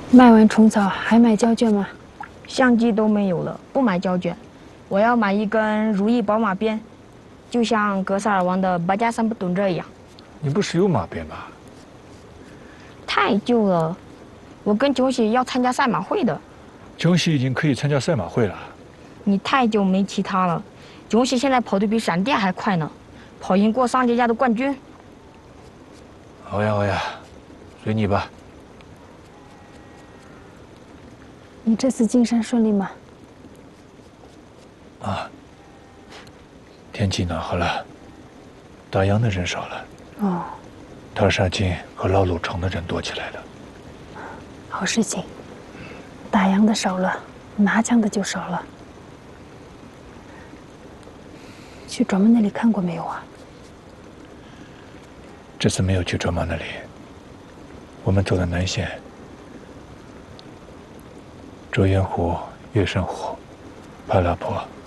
卖完虫草还买胶卷吗？ 相机都没有了，不买胶卷，我要买一根如意宝马鞭，就像格萨尔王的巴加三不蹲这一样。 你不是有马鞭吗？ 太旧了，我跟九喜要参加赛马会的。 九喜已经可以参加赛马会了。 你太久没骑它了，九喜现在跑得比闪电还快呢，跑赢过上届家的冠军。 好呀好呀，随你吧。 你这次进山顺利吗？ 啊，天气暖和了，打烊的人少了。 哦， 塔沙金和老鲁城的人多起来了。 好事情。打烊的少了，拿枪的就少了。去转门那里看过没有啊？ 这次没有去转马那里，我们走的南线，卓渊湖、月山湖、帕拉坡。